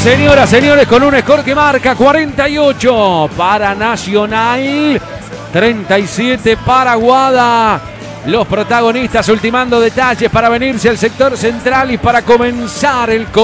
Señoras, señores, con un score que marca 48 para Nacional, 37 para Aguada. Los protagonistas ultimando detalles para venirse al sector central y para comenzar el